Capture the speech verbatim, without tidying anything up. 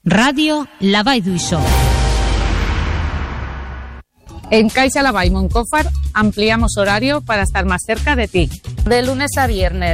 Radio Lavai d'Uixó. En Caixa Lavai Moncófar ampliamos horario para estar más cerca de ti. De lunes a viernes,